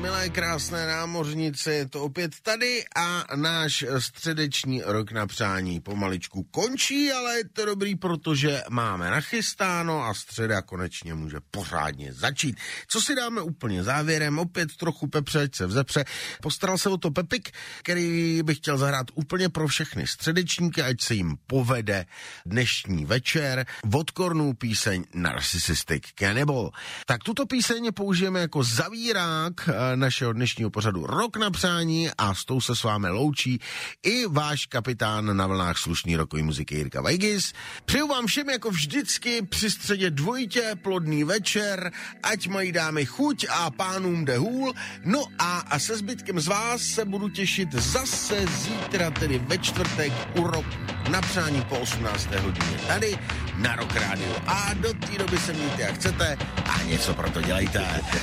milé krásné námořnice, je to opět tady a náš středeční rok na přání pomaličku končí, ale je to dobrý, protože máme nachystáno a středa konečně může pořádně začít. Co si dáme úplně závěrem, opět trochu pepře, ať se vzepře. Postaral se o to Pepik, který bych chtěl zahrát úplně pro všechny středečníky, ať se jim povede dnešní večer. Od Kornů píseň Narcissistic Cannibal. Tak tuto píseň použijeme jako zavírák našeho dnešního pořadu Rok na přání a s tou se s vámi loučí i váš kapitán na vlnách slušný rokový muziky Jirka Vajgis. Přeju vám všem jako vždycky při středě dvojitě plodný večer, ať mají dámy chuť a pánům jde hůl. No a se zbytkem z vás se budu těšit zase zítra, tedy ve čtvrtek u Roku na přání po 18. hodině tady na Rock Radio. A do té doby se mějte jak chcete a něco pro to dělejte.